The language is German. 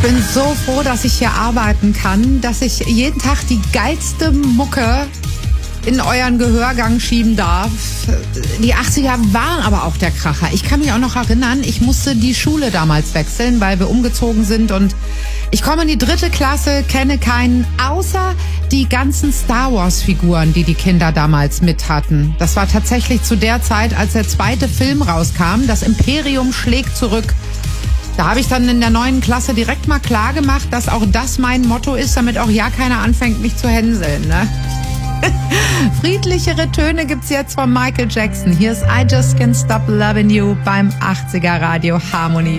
Ich bin so froh, dass ich hier arbeiten kann, dass ich jeden Tag die geilste Mucke in euren Gehörgang schieben darf. Die 80er waren aber auch der Kracher. Ich kann mich auch noch erinnern, ich musste die Schule damals wechseln, weil wir umgezogen sind und ich komme in die 3. Klasse, kenne keinen, außer die ganzen Star Wars Figuren, die Kinder damals mit hatten. Das war tatsächlich zu der Zeit, als der 2. Film rauskam, das Imperium schlägt zurück. Da habe ich dann in der 9. Klasse direkt mal klar gemacht, dass auch das mein Motto ist, damit auch ja keiner anfängt, mich zu hänseln, ne? Friedlichere Töne gibt's jetzt von Michael Jackson. Hier ist I Just Can't Stop Loving You beim 80er Radio Harmony.